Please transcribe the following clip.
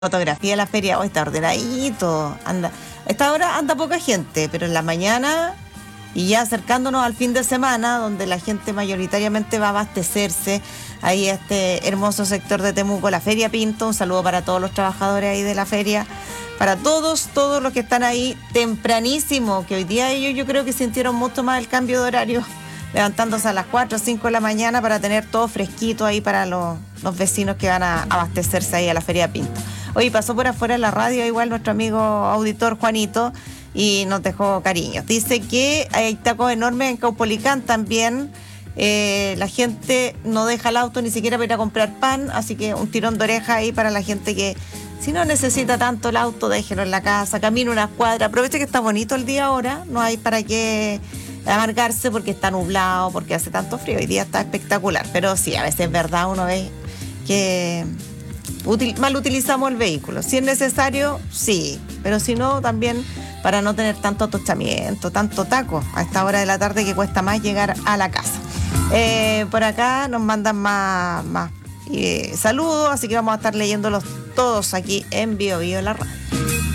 Fotografía de la feria, hoy está ordenadito, anda, a esta hora anda poca gente, pero en la mañana y ya acercándonos al fin de semana, donde la gente mayoritariamente va a abastecerse, ahí este hermoso sector de Temuco, la Feria Pinto, un saludo para todos los trabajadores ahí de la feria, para todos los que están ahí tempranísimo, que hoy día ellos yo creo que sintieron mucho más el cambio de horario, levantándose a las 4 o 5 de la mañana para tener todo fresquito ahí para los vecinos que van a abastecerse ahí a la Feria Pinto. Hoy pasó por afuera en la radio igual nuestro amigo auditor Juanito y nos dejó cariños. Dice que hay tacos enormes en Caupolicán también. La gente no deja el auto ni siquiera para ir a comprar pan, así que un tirón de oreja ahí para la gente que si no necesita tanto el auto, déjelo en la casa, camine unas cuadras. Aproveche que está bonito el día ahora, no hay para qué amargarse porque está nublado, porque hace tanto frío. Hoy día está espectacular, pero sí, a veces es verdad, uno ve que mal utilizamos el vehículo. Si es necesario, sí, pero si no, también para no tener tanto atochamiento, tanto taco a esta hora de la tarde que cuesta más llegar a la casa. Por acá nos mandan más saludos, así que vamos a estar leyéndolos todos aquí en Bio Bio la radio.